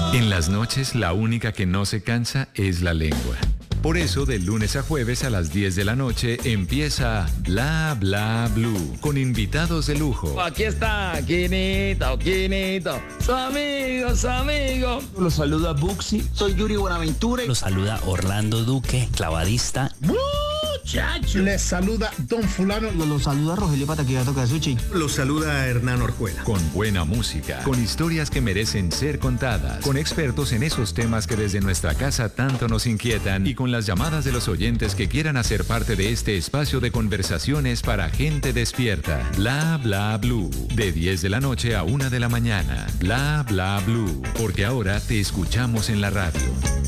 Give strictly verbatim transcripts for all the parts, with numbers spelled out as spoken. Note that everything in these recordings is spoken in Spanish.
En las noches, la única que no se cansa es la lengua. Por eso, de lunes a jueves a las diez de la noche empieza Bla Bla Blue con invitados de lujo. Aquí está, Quinito, Quinito, su amigo, su amigo. Los saluda Buxi. Soy Yuri Buenaventura. Los saluda Orlando Duque, clavadista. Muchacho. Les saluda Don Fulano. Los saluda Rogelio Pataquillato Casuchi. Los saluda Hernán Orjuela. Con buena música, con historias que merecen ser contadas, con expertos en esos temas que desde nuestra casa tanto nos inquietan y con las llamadas de los oyentes que quieran hacer parte de este espacio de conversaciones para gente despierta. Bla Bla Blue, de diez de la noche a una de la mañana. Bla Bla Blue, porque ahora te escuchamos en la radio.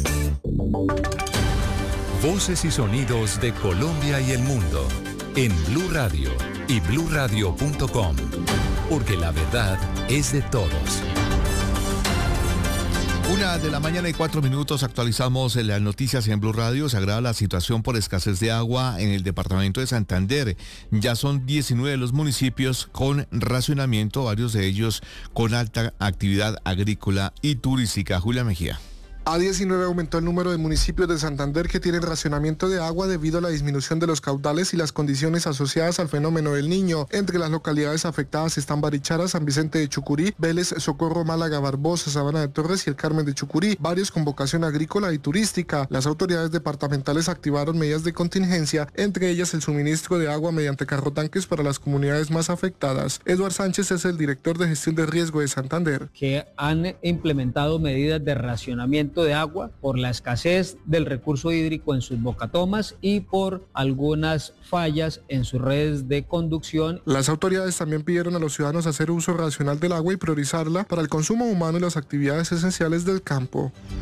Voces y sonidos de Colombia y el mundo en Blue Radio y blue radio punto com, porque la verdad es de todos. Una de la mañana y cuatro minutos, actualizamos las noticias en Blue Radio. Se agrava la situación por escasez de agua en el departamento de Santander. Ya son diecinueve los municipios con racionamiento, varios de ellos con alta actividad agrícola y turística. Julia Mejía. A diecinueve aumentó el número de municipios de Santander que tienen racionamiento de agua debido a la disminución de los caudales y las condiciones asociadas al fenómeno del Niño. Entre las localidades afectadas están Barichara, San Vicente de Chucurí, Vélez, Socorro, Málaga, Barbosa, Sabana de Torres y el Carmen de Chucurí, varios con vocación agrícola y turística. Las autoridades departamentales activaron medidas de contingencia, entre ellas el suministro de agua mediante carrotanques para las comunidades más afectadas. Eduard Sánchez es el director de gestión de riesgo de Santander. Que han implementado medidas de racionamiento de agua por la escasez del recurso hídrico en sus bocatomas y por algunas fallas en sus redes de conducción. Las autoridades también pidieron a los ciudadanos hacer uso racional del agua y priorizarla para el consumo humano y las actividades esenciales del campo.